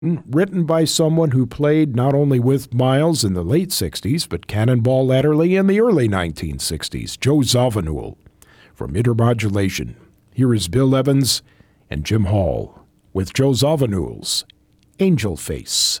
Written by someone who played not only with Miles in the late 60s, but Cannonball Adderley in the early 1960s, Joe Zawinul. From Intermodulation, here is Bill Evans and Jim Hall with Joe Zawinul's Angel Face.